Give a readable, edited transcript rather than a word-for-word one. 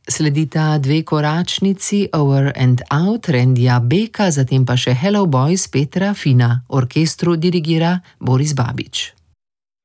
Sledita dve koračnici Over and Out Rendija Beka, zatem pa še Hello Boys Petra Fina. Orkestru dirigira Boris Babič.